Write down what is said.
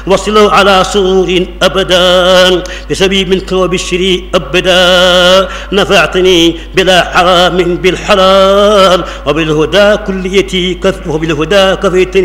وصلوا على سرور أبدا بسبيب منك وبشري أبدا نفعتني بلا حرام بالحلال وبالهدى كليتي وبالهدى كفيتني